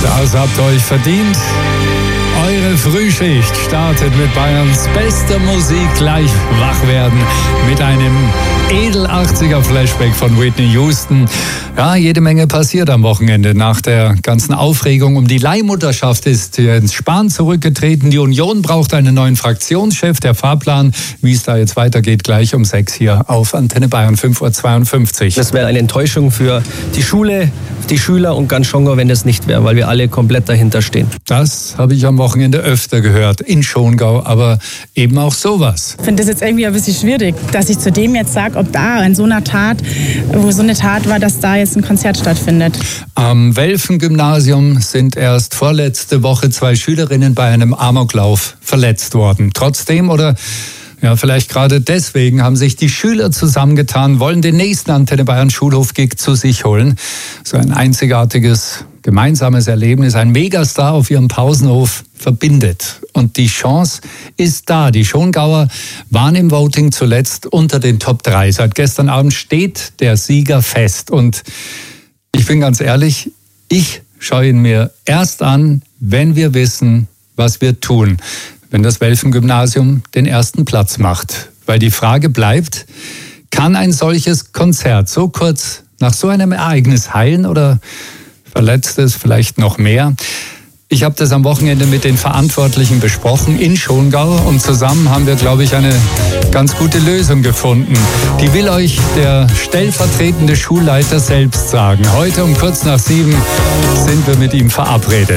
Das habt ihr euch verdient. Eure Frühschicht startet mit Bayerns bester Musik. Gleich wach werden mit einem Edel-80er-Flashback von Whitney Houston. Ja, jede Menge passiert am Wochenende. Nach der ganzen Aufregung um die Leihmutterschaft ist Jens Spahn zurückgetreten. Die Union braucht einen neuen Fraktionschef. Der Fahrplan, wie es da jetzt weitergeht, gleich um 6 hier auf Antenne Bayern 5:52 Uhr. Das wäre eine Enttäuschung für die Schule, die Schüler und ganz Schongau, wenn das nicht wäre, weil wir alle komplett dahinter stehen. Das habe ich am Wochenende öfter gehört, in Schongau, aber eben auch sowas. Ich finde das jetzt irgendwie ein bisschen schwierig, dass ich zu dem jetzt sage, ob da in so einer Tat, wo so eine Tat war, dass da jetzt ein Konzert stattfindet. Am Welfen-Gymnasium sind erst vorletzte Woche 2 Schülerinnen bei einem Amoklauf verletzt worden. Trotzdem oder ja, vielleicht gerade deswegen haben sich die Schüler zusammengetan, wollen den nächsten Antenne Bayern Schulhof-Gig zu sich holen. So ein einzigartiges, gemeinsames Erlebnis, ein Megastar auf ihrem Pausenhof verbindet. Und die Chance ist da. Die Schongauer waren im Voting zuletzt unter den Top 3. Seit gestern Abend steht der Sieger fest. Und ich bin ganz ehrlich, ich schaue ihn mir erst an, wenn wir wissen, was wir tun. Wenn das Welfen-Gymnasium den ersten Platz macht. Weil die Frage bleibt, kann ein solches Konzert so kurz nach so einem Ereignis heilen oder verletzt es vielleicht noch mehr? Ich habe das am Wochenende mit den Verantwortlichen besprochen in Schongau und zusammen haben wir, glaube ich, eine ganz gute Lösung gefunden. Die will euch der stellvertretende Schulleiter selbst sagen. Heute um kurz nach 7 sind wir mit ihm verabredet.